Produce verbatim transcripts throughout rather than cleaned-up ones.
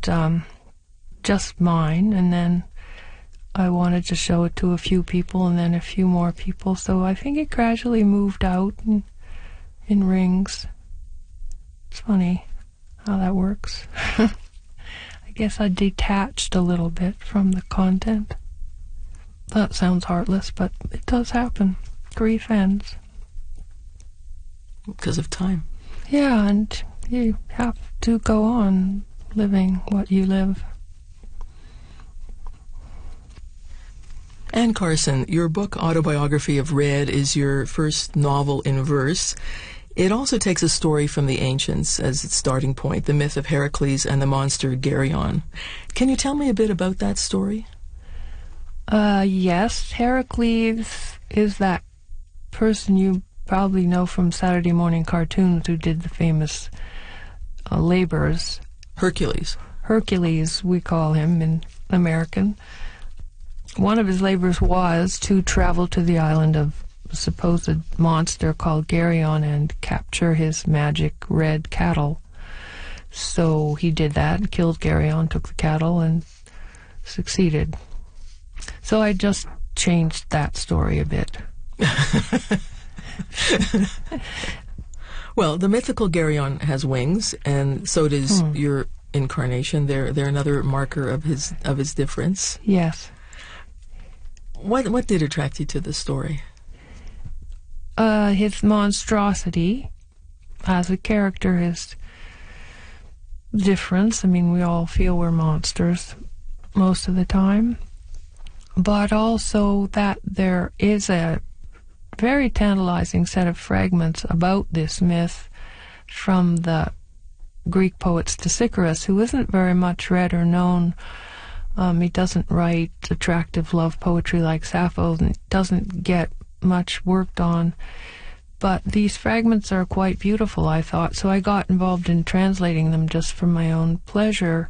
um, just mine, and then I wanted to show it to a few people and then a few more people. So I think it gradually moved out in, in rings. It's funny how that works. I guess I detached a little bit from the content. That sounds heartless, but it does happen. Grief ends. Because of time. Yeah, and you have to go on living what you live. Anne Carson, your book, Autobiography of Red, is your first novel in verse. It also takes a story from the ancients as its starting point, the myth of Heracles and the monster Geryon. Can you tell me a bit about that story? Uh, yes. Heracles is that person you probably know from Saturday morning cartoons who did the famous uh, labors. Hercules. Hercules, we call him in American. One of his labors was to travel to the island of a supposed monster called Geryon and capture his magic red cattle. So he did that, killed Geryon, took the cattle, and succeeded. So I just changed that story a bit. Well, the mythical Geryon has wings, and so does hmm. your incarnation. They're they're another marker of his of his difference. Yes. What what did attract you to the story? Uh, his monstrosity as a character, his difference. I mean, we all feel we're monsters most of the time. But also that there is a very tantalizing set of fragments about this myth from the Greek poet Stesichorus, who isn't very much read or known. Um, he doesn't write attractive love poetry like Sappho, and doesn't get much worked on. But these fragments are quite beautiful, I thought, so I got involved in translating them just for my own pleasure.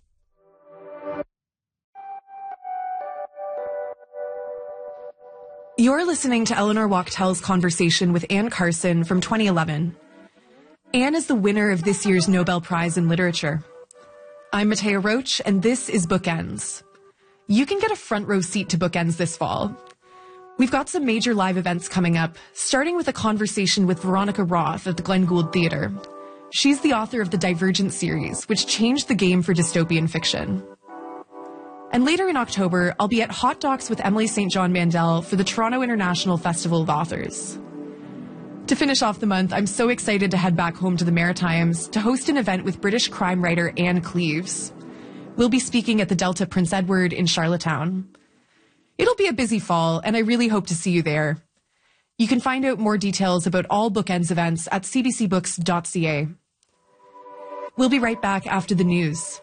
You're listening to Eleanor Wachtel's conversation with Anne Carson from twenty eleven. Anne is the winner of this year's Nobel Prize in Literature. I'm Matea Roach, and this is Bookends. You can get a front row seat to Bookends this fall. We've got some major live events coming up, starting with a conversation with Veronica Roth at the Glenn Gould Theatre. She's the author of the Divergent series, which changed the game for dystopian fiction. And later in October, I'll be at Hot Docs with Emily Saint John Mandel for the Toronto International Festival of Authors. To finish off the month, I'm so excited to head back home to the Maritimes to host an event with British crime writer Anne Cleeves. We'll be speaking at the Delta Prince Edward in Charlottetown. It'll be a busy fall, and I really hope to see you there. You can find out more details about all Bookends events at c b c books dot c a. We'll be right back after the news.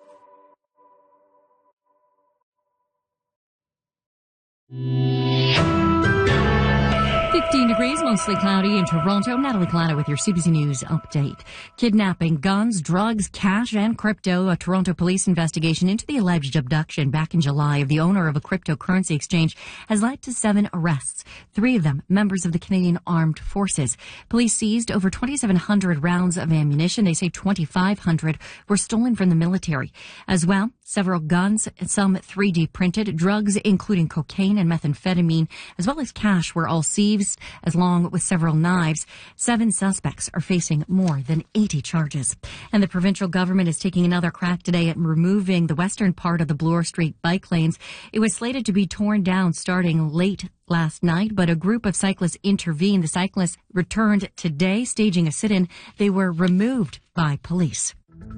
fifteen degrees, mostly cloudy in Toronto. Natalie Collada with your C B C News update. Kidnapping, guns, drugs, cash, and crypto. A Toronto police investigation into the alleged abduction back in July of the owner of a cryptocurrency exchange has led to seven arrests. Three of them members of the Canadian Armed Forces. Police seized over twenty-seven hundred rounds of ammunition. They say twenty-five hundred were stolen from the military. As well, several guns, some three D printed, drugs including cocaine and methamphetamine, as well as cash were all seized, along with several knives. Seven suspects are facing more than eighty charges. And the provincial government is taking another crack today at removing the western part of the Bloor Street bike lanes. It was slated to be torn down starting late last night, but a group of cyclists intervened. The cyclists returned today, staging a sit-in. They were removed by police.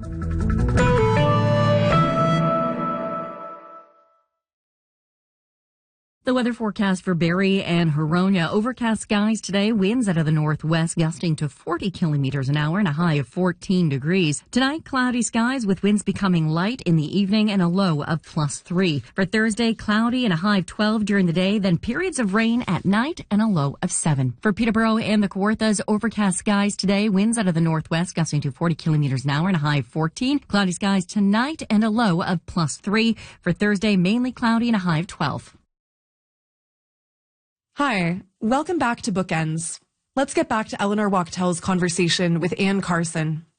The weather forecast for Barrie and Huronia. Overcast skies today, winds out of the northwest gusting to forty kilometers an hour and a high of fourteen degrees. Tonight, cloudy skies with winds becoming light in the evening and a low of plus three. For Thursday, cloudy and a high of twelve during the day, then periods of rain at night and a low of seven. For Peterborough and the Kawarthas, overcast skies today, winds out of the northwest gusting to forty kilometers an hour and a high of fourteen. Cloudy skies tonight and a low of plus three. For Thursday, mainly cloudy and a high of twelve. Hi, welcome back to Bookends. Let's get back to Eleanor Wachtel's conversation with Anne Carson.